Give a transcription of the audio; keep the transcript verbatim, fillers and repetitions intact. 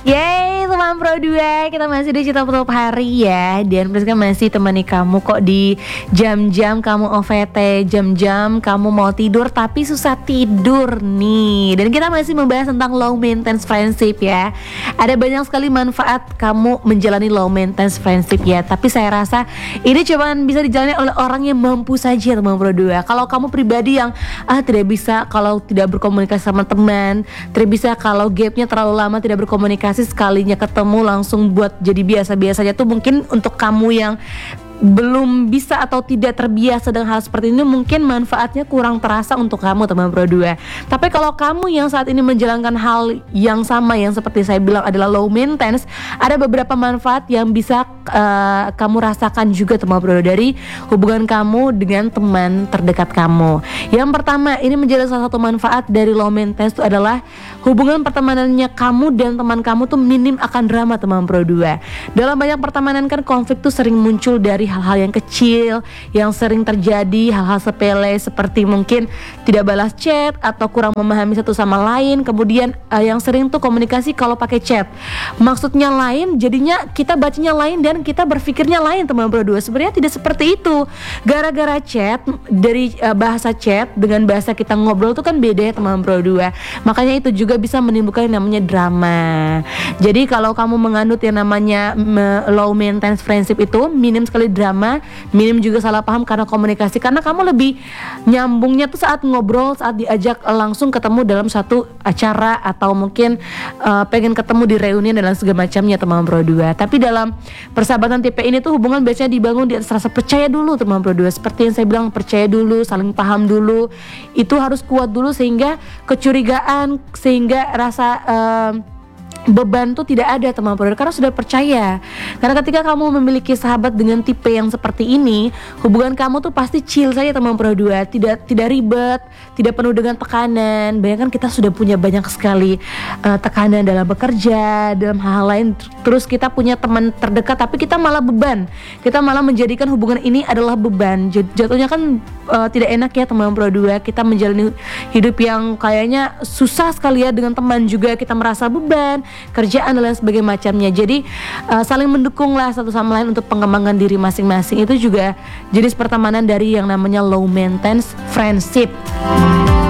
Yeay teman Pro dua, kita masih di Cinta Penutup Hari ya. Dan Priska masih temani kamu kok di jam-jam kamu O V T, jam-jam kamu mau tidur tapi susah tidur nih. Dan kita masih membahas tentang low maintenance friendship ya. Ada banyak sekali manfaat kamu menjalani low maintenance friendship ya. Tapi saya rasa ini cuma bisa dijalani oleh orang yang mampu saja teman Pro dua. Kalau kamu pribadi yang ah tidak bisa kalau tidak berkomunikasi sama teman, tidak bisa kalau gapnya terlalu lama tidak berkomunikasi, sekalinya ketemu langsung buat jadi biasa-biasa aja tuh mungkin untuk kamu yang belum bisa atau tidak terbiasa dengan hal seperti ini, mungkin manfaatnya kurang terasa untuk kamu teman Pro dua. Tapi kalau kamu yang saat ini menjalankan hal yang sama yang seperti saya bilang adalah low maintenance, ada beberapa manfaat yang bisa uh, kamu rasakan juga teman Pro dua dari hubungan kamu dengan teman terdekat kamu. Yang pertama, ini menjadi salah satu manfaat dari low maintenance itu adalah hubungan pertemanannya kamu dan teman kamu tuh minim akan drama teman Pro dua. Dalam banyak pertemanan kan konflik tuh sering muncul dari hal-hal yang kecil yang sering terjadi, hal-hal sepele seperti mungkin tidak balas chat atau kurang memahami satu sama lain. Kemudian uh, yang sering tuh komunikasi kalau pakai chat maksudnya lain, jadinya kita bacanya lain dan kita berpikirnya lain teman Pro dua. Sebenarnya tidak seperti itu. Gara-gara chat, dari uh, bahasa chat dengan bahasa kita ngobrol tuh kan beda ya teman Pro dua. Makanya itu juga bisa menimbulkan yang namanya drama. Jadi kalau kamu menganut yang namanya me- low maintenance friendship itu minim sekali drama, minim juga salah paham karena komunikasi, karena kamu lebih nyambungnya tuh saat ngobrol, saat diajak langsung ketemu dalam satu acara atau mungkin uh, pengen ketemu di reunian dan segala macamnya teman Pro dua. Tapi dalam persahabatan tipe ini tuh hubungan biasanya dibangun di atas rasa percaya dulu teman Pro dua. Seperti yang saya bilang, percaya dulu, saling paham dulu, itu harus kuat dulu sehingga kecurigaan, sehingga rasa uh, beban tuh tidak ada teman Pro dua, karena sudah percaya. Karena ketika kamu memiliki sahabat dengan tipe yang seperti ini, hubungan kamu tuh pasti chill saja teman Pro dua, tidak tidak ribet, tidak penuh dengan tekanan. Bayangkan kita sudah punya banyak sekali uh, tekanan dalam bekerja, dalam hal-hal lain, terus kita punya teman terdekat tapi kita malah beban, kita malah menjadikan hubungan ini adalah beban. Jatuhnya kan uh, tidak enak ya teman Pro dua, kita menjalani hidup yang kayaknya susah sekali ya, dengan teman juga kita merasa beban, kerjaan dan lain sebagainya macamnya. Jadi uh, saling mendukunglah satu sama lain untuk pengembangan diri masing-masing. Itu juga jenis pertemanan dari yang namanya low maintenance friendship.